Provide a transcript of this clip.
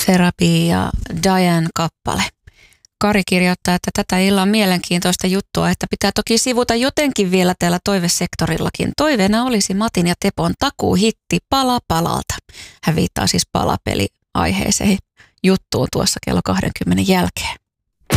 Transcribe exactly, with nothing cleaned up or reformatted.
Therapy ja Diane kappale. Kari kirjoittaa, että tätä illan mielenkiintoista juttua, että pitää toki sivuta jotenkin vielä täällä toivesektorillakin. Toiveena olisi Matin ja Tepon takuuhitti Pala palalta. Hän viittaa siis palapeli-aiheeseen juttuun tuossa kello kaksikymmentä jälkeen.